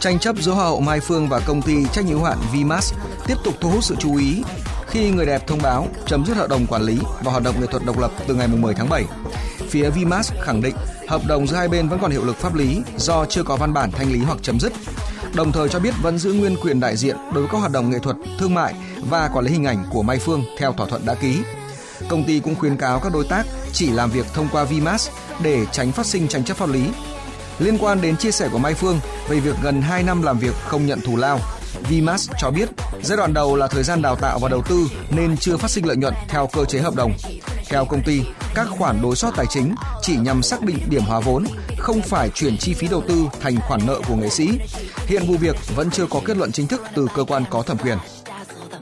Tranh chấp giữa Hoa hậu Mai Phương và công ty trách nhiệm hữu hạn VMAS tiếp tục thu hút sự chú ý khi người đẹp thông báo chấm dứt hợp đồng quản lý và hoạt động nghệ thuật độc lập từ ngày 10 tháng 7. Phía VMAS khẳng định hợp đồng giữa hai bên vẫn còn hiệu lực pháp lý do chưa có văn bản thanh lý hoặc chấm dứt. Đồng thời cho biết vẫn giữ nguyên quyền đại diện đối với các hoạt động nghệ thuật, thương mại và quản lý hình ảnh của Mai Phương theo thỏa thuận đã ký. Công ty cũng khuyến cáo các đối tác chỉ làm việc thông qua VMAS để tránh phát sinh tranh chấp pháp lý. Liên quan đến chia sẻ của Mai Phương về việc gần 2 năm làm việc không nhận thù lao, VMAS cho biết giai đoạn đầu là thời gian đào tạo và đầu tư nên chưa phát sinh lợi nhuận theo cơ chế hợp đồng. Theo công ty, các khoản đối sót tài chính chỉ nhằm xác định điểm hóa vốn, không phải chuyển chi phí đầu tư thành khoản nợ của nghệ sĩ. Hiện vụ việc vẫn chưa có kết luận chính thức từ cơ quan có thẩm quyền.